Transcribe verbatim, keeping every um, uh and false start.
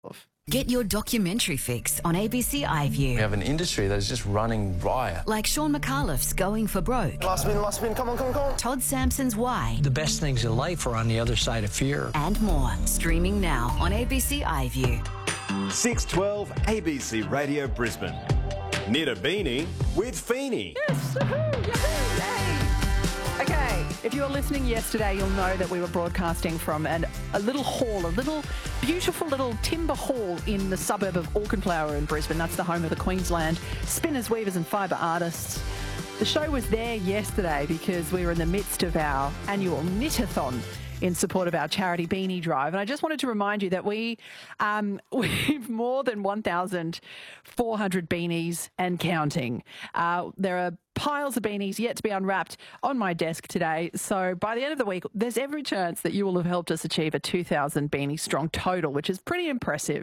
Get your documentary fix on A B C iView. We have an industry that is just running riot. Like Sean McAuliffe's Going for Broke. Last spin, last spin, come on, come on, come on. Todd Sampson's Why. The best things in life are on the other side of fear. And more. Streaming now on A B C iView. six twelve A B C Radio Brisbane. Knit a beanie with Feeney. Yes, woohoo, yahoo, yay. Okay, if you were listening yesterday, you'll know that we were broadcasting from an, a little hall, a little beautiful little timber hall in the suburb of Auchenflower in Brisbane. That's the home of the Queensland Spinners, Weavers and Fibre Artists. The show was there yesterday because we were in the midst of our annual Knitathon in support of our charity beanie drive. And I just wanted to remind you that we, um, we've more than one thousand four hundred beanies and counting. Uh, there are piles of beanies yet to be unwrapped on my desk today. So by the end of the week, there's every chance that you will have helped us achieve a two thousand beanie strong total, which is pretty impressive.